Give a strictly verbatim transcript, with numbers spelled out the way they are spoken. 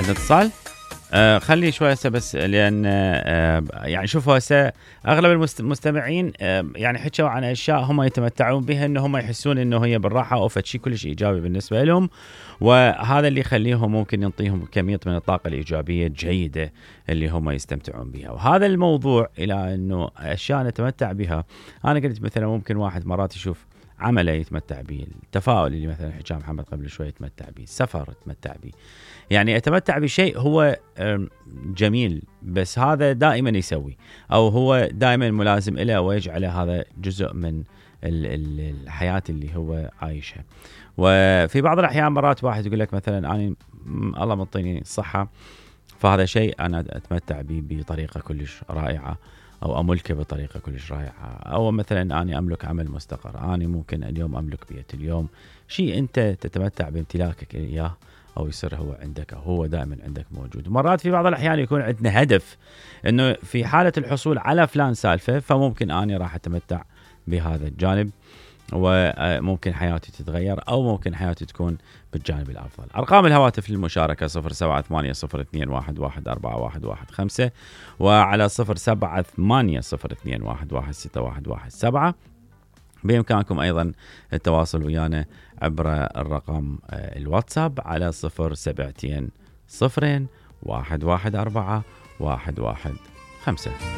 عندنا اتصال. آه خلي شوي هسه بس لان آه يعني شوفوا هسه اغلب المستمعين آه يعني حكوا عن اشياء هم يتمتعون بها، انه هم يحسون انه هي بالراحه او فشي كلش ايجابي بالنسبه لهم، وهذا اللي يخليهم ممكن ينطيهم كميه من الطاقه الايجابيه الجيده اللي هم يستمتعون بها. وهذا الموضوع الى انه اشياء نتمتع بها، انا قلت مثلا ممكن واحد مرات يشوف عمله يتمتع به، التفاؤل اللي مثلا حكى محمد قبل شوي يتمتع به، السفر يتمتع به، يعني اتمتع بشيء هو جميل بس هذا دائما يسوي او هو دائما ملازم له ويجعله هذا جزء من الحياة اللي هو عايشها. وفي بعض الاحيان مرات واحد يقول لك مثلا انا الله منطيني الصحة، فهذا شيء انا اتمتع به بطريقة كلش رائعة او املكه بطريقه كلش رائعه، او مثلا اني املك عمل مستقر، اني ممكن اليوم املك بيت، اليوم شيء انت تتمتع بامتلاكك اياه او يصير هو عندك او هو دائما عندك موجود. مرات في بعض الاحيان يكون عندنا هدف انه في حاله الحصول على فلان سالفه فممكن اني راح اتمتع بهذا الجانب وممكن حياتي تتغير او ممكن حياتي تكون بالجانب الافضل. ارقام الهواتف للمشاركه صفر سبعة ثمانية صفر اثنين واحد واحد أربعة واحد واحد خمسة وعلى صفر سبعة ثمانية صفر اثنين واحد واحد ستة واحد واحد سبعة. بإمكانكم أيضا التواصل ويانا عبر الرقم الواتساب على صفر سبعتين صفرين واحد واحد أربعة واحد واحد خمسة.